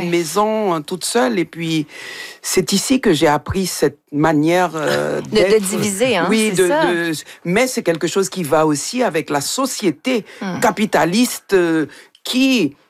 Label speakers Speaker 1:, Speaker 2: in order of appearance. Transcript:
Speaker 1: une maison toute seule. Et puis, c'est ici que j'ai appris cette manière
Speaker 2: de diviser. Hein,
Speaker 1: oui,
Speaker 2: c'est ça.
Speaker 1: mais c'est quelque chose qui va aussi avec la société capitaliste qui